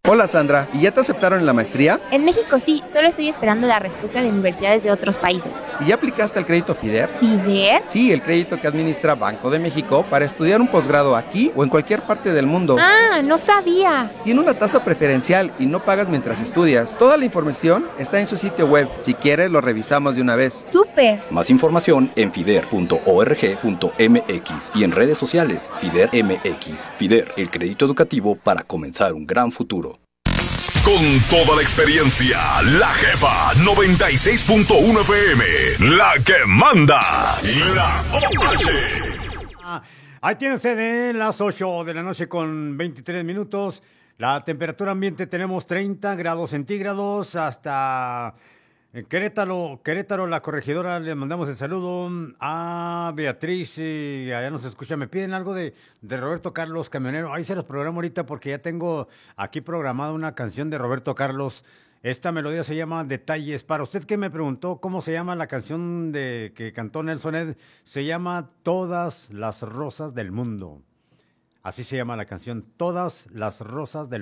Hola Sandra, ¿y ya te aceptaron en la maestría? En México sí, solo estoy esperando la respuesta de universidades de otros países. ¿Y ya aplicaste al crédito FIDER? ¿FIDER? Sí, el crédito que administra Banco de México para estudiar un posgrado aquí o en cualquier parte del mundo. Ah, no sabía. Tiene una tasa preferencial y no pagas mientras estudias. Toda la información está en su sitio web. Si quieres, lo revisamos de una vez. ¡Súper! Más información en fider.org.mx y en redes sociales FIDER MX. FIDER, el crédito educativo para comenzar un gran futuro. Con toda la experiencia, la jefa 96.1 FM, la que manda, la OH. Ahí tiene usted las 8 de la noche con 23 minutos. La temperatura ambiente tenemos 30 grados centígrados hasta Querétaro, la corregidora. Le mandamos el saludo a Beatriz y allá nos escucha. Me piden algo de Roberto Carlos, camionero. Ahí se los programo ahorita porque ya tengo aquí programada una canción de Roberto Carlos. Esta melodía se llama Detalles. Para usted que me preguntó cómo se llama la canción que cantó Nelson Ed, se llama Todas las Rosas del Mundo. Así se llama la canción, Todas las Rosas del Mundo.